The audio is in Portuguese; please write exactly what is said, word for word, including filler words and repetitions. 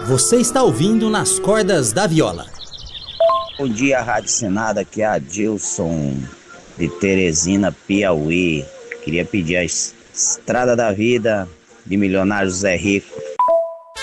Você está ouvindo Nas Cordas da Viola. Bom dia, Rádio Senado, aqui é Adilson de Teresina, Piauí. Queria pedir a Estrada da Vida de Milionário Zé Rico